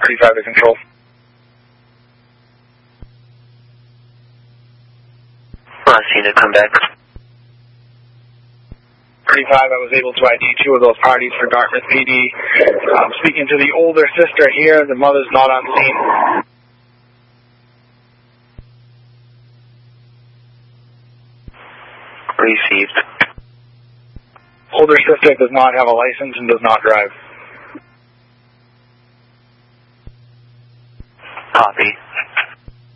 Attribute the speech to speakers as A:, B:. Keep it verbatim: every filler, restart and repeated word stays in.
A: thirty-five to control.
B: Last unit, come back.
A: thirty-five, I was able to I D two of those parties for Dartmouth P D. Um, speaking to the older sister here, the mother's not on scene.
B: Received.
A: Older sister does not have a license and does not drive.
B: Copy.